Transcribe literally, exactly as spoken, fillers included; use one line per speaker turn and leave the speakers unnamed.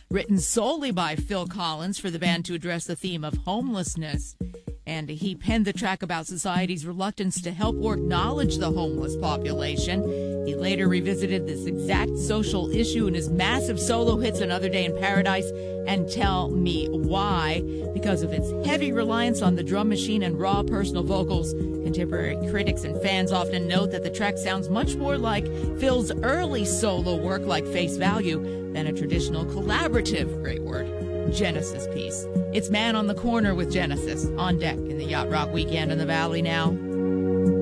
written solely by Phil Collins for the band to address the theme of homelessness. And he penned the track about society's reluctance to help or acknowledge the homeless population. He later revisited this exact social issue in his massive solo hits Another Day in Paradise and Tell Me Why. Because of its heavy reliance on the drum machine and raw personal vocals, contemporary critics and fans often note that the track sounds much more like Phil's early solo work like Face Value than a traditional collaborative, great word, Genesis piece. It's Man on the Corner with Genesis on deck in the Yacht Rock Weekend in the Valley now.